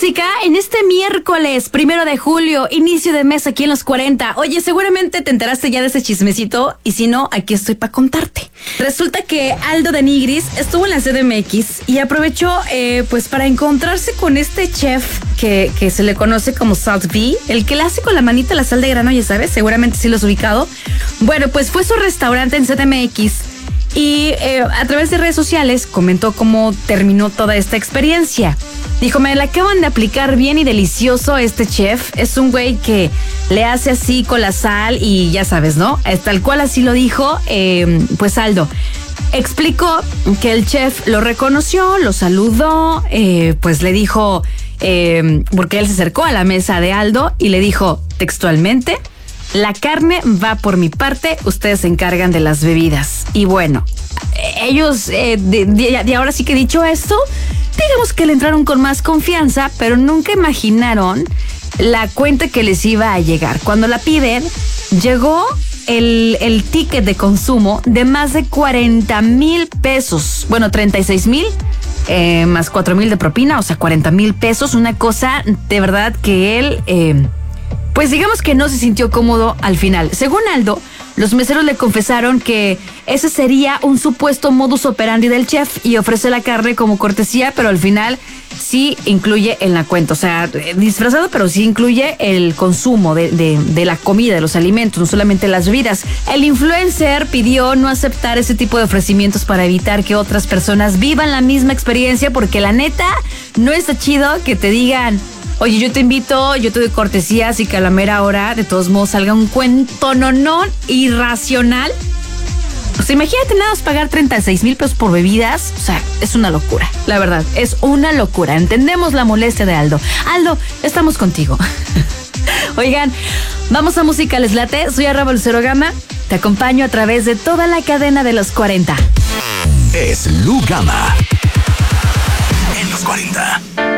música en este miércoles 1 de julio, inicio de mes aquí en Los 40. Oye, seguramente te enteraste ya de ese chismecito y si no, aquí estoy para contarte. Resulta que Aldo de Nigris estuvo en la CDMX y aprovechó pues para encontrarse con este chef que se le conoce como Salt V, el que le hace con la manita la sal de grano, ya sabes, seguramente sí lo has ubicado. Bueno, pues fue su restaurante en CDMX y a través de redes sociales comentó cómo terminó toda esta experiencia. Dijo, me la acaban de aplicar bien y delicioso este chef. Es un güey que le hace así con la sal y ya sabes, ¿no? Tal cual así lo dijo, pues Aldo. Explicó que el chef lo reconoció, lo saludó, pues le dijo, porque él se acercó a la mesa de Aldo y le dijo textualmente, la carne va por mi parte, ustedes se encargan de las bebidas. Y bueno, ellos, de ahora sí que dicho esto, digamos que le entraron con más confianza, pero nunca imaginaron la cuenta que les iba a llegar. Cuando la piden, llegó el ticket de consumo de más de 40,000 pesos. Bueno, 36,000 más 4,000 de propina, o sea, 40,000 pesos. Una cosa de verdad que él, pues digamos que no se sintió cómodo al final. Según Aldo, los meseros le confesaron que ese sería un supuesto modus operandi del chef y ofrece la carne como cortesía, pero al final sí incluye en la cuenta. O sea, disfrazado, pero sí incluye el consumo de la comida, de los alimentos, no solamente las bebidas. El influencer pidió no aceptar ese tipo de ofrecimientos para evitar que otras personas vivan la misma experiencia, porque la neta no está chido que te digan, oye, yo te invito, yo te doy cortesías y que a la mera hora, de todos modos, salga un cuento nonón irracional. O sea, imagínate nada más pagar 36,000 pesos por bebidas. O sea, es una locura, la verdad, es una locura. Entendemos la molestia de Aldo. Aldo, estamos contigo. Oigan, vamos a música, ¿les late? Soy @Lucero Gama, te acompaño a través de toda la cadena de Los 40. Es Lu Gama en Los 40.